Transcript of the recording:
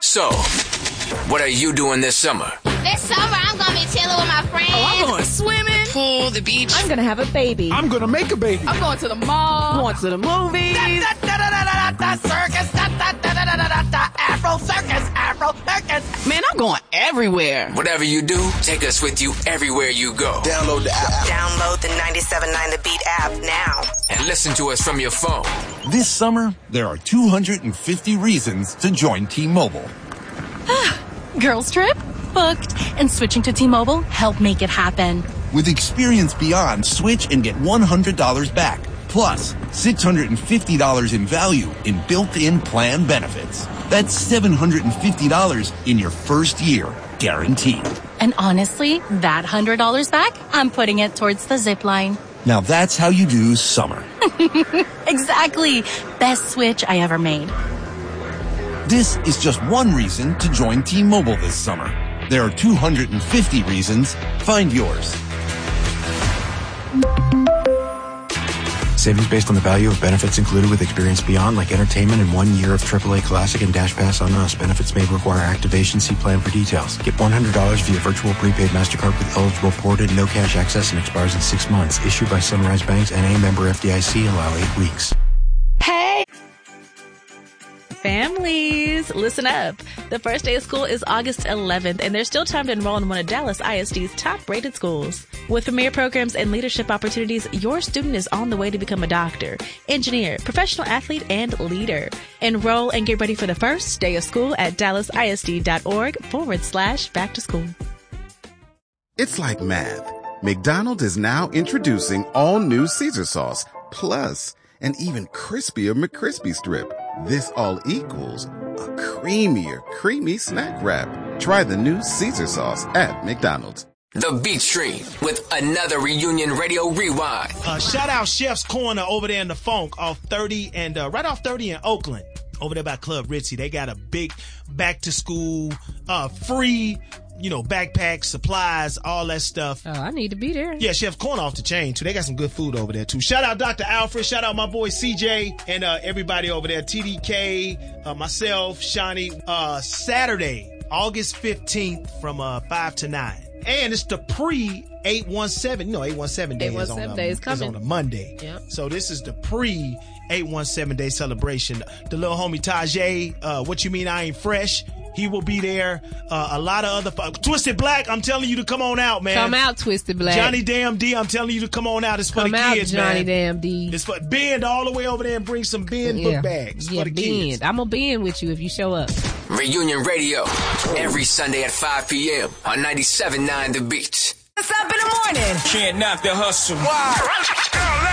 So, what are you doing this summer? This summer, I'm going to be chilling with my friends. Oh, I'm going swimming. Pool, the beach. I'm going to have a baby. I'm going to make a baby. I'm going to the mall. Going to the movies. Circus. Afro circus. Afro circus. Man, I'm going everywhere. Whatever you do, take us with you everywhere you go. Download the app. Download the 97.9 The Beat app now. And listen to us from your phone. This summer, there are 250 reasons to join T-Mobile. Girls trip? Booked. And switching to T-Mobile helped make it happen. With Experience Beyond, switch and get $100 back. Plus, $650 in value in built-in plan benefits. That's $750 in your first year, guaranteed. And honestly, that $100 back, I'm putting it towards the zip line. Now that's how you do summer. Exactly. Best switch I ever made. This is just one reason to join T-Mobile this summer. There are 250 reasons. Find yours. Savings based on the value of benefits included with Experience Beyond, like entertainment and 1 year of AAA Classic and Dash Pass on Us. Benefits may require activation. See plan for details. Get $100 via virtual prepaid MasterCard with eligible ported, no cash access, and expires in 6 months. Issued by Sunrise Banks and a member FDIC. Allow 8 weeks. Hey! Families, listen up. The first day of school is August 11th, and there's still time to enroll in one of Dallas ISD's top-rated schools. With premier programs and leadership opportunities, your student is on the way to become a doctor, engineer, professional athlete, and leader. Enroll and get ready for the first day of school at dallasisd.org/back-to-school. It's like math. McDonald's is now introducing all new Caesar sauce, plus an even crispier McCrispy strip. This all equals a creamier, creamy snack wrap. Try the new Caesar sauce at McDonald's. The Beat Stream with another Reunion Radio Rewind. Shout out Chef's Corner over there in the Funk off 30 and right off 30 in Oakland. Over there by Club Ritzy. They got a big back to school, free, backpacks, supplies, all that stuff. Oh, I need to be there. Yeah, Chef's Corner off the chain too. They got some good food over there too. Shout out Dr. Alfred. Shout out my boy CJ and everybody over there. TDK, myself, Shawnee. Saturday, August 15th from 5 to 9. And it's the pre-817. 817 day is on a Monday. Yep. So this is the pre-817 day celebration. The little homie Tajay, What You Mean I Ain't Fresh, he will be there. A lot of other Twisted Black, I'm telling you to come on out, man. Come out, Twisted Black. Johnny Damn D, I'm telling you to come on out. It's for the kids, man. Johnny man. Damn D. It's for bend all the way over there and bring some bend book bags for the kids. I'm gonna be in with you if you show up. Reunion Radio, every Sunday at 5 p.m. on 97.9 The Beat. What's up in the morning? Can't knock the hustle. Wow.